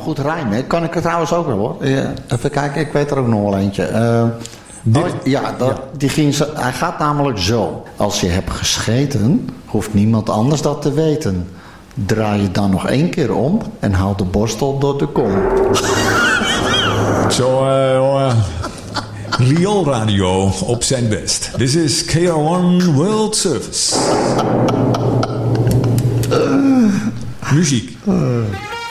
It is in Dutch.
goed rijmen. Kan ik het trouwens ook wel, hoor. Ja, even kijken, ik weet er ook nog wel eentje. Hij gaat namelijk zo. Als je hebt gescheten, hoeft niemand anders dat te weten. Draai je dan nog 1 keer om en haal de borstel door de kom. Zo, rioolradio op zijn best. This is KR1 World Service. Muziek.